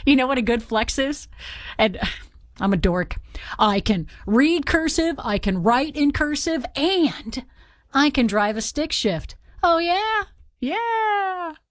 You know what a good flex is? And I'm a dork. I can read cursive, I can write in cursive, and I can drive a stick shift. Oh, yeah? Yeah.